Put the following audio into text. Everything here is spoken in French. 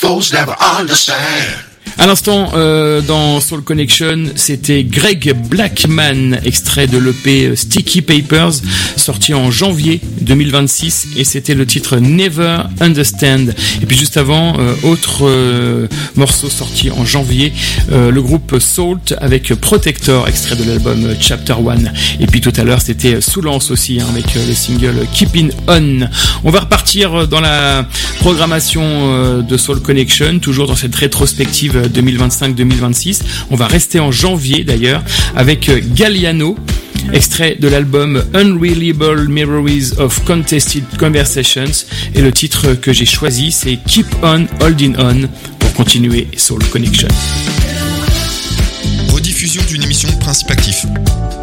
folks never understand. À l'instant, dans Soul Connection, c'était Greg Blackman, extrait de l'EP Sticky Papers, sorti en janvier 2026, et c'était le titre Never Understand. Et puis juste avant, autre morceau sorti en janvier, le groupe Salt avec Protector, extrait de l'album Chapter 1. Et puis tout à l'heure, c'était Soulance aussi, avec le single Keeping On. On va repartir dans la programmation de Soul Connection, toujours dans cette rétrospective 2025-2026. On va rester en janvier d'ailleurs avec Galliano, extrait de l'album Unreliable Memories of Contested Conversations, et le titre que j'ai choisi c'est Keep On Holding On pour continuer Soul Connection. Rediffusion d'une émission Principe Actif.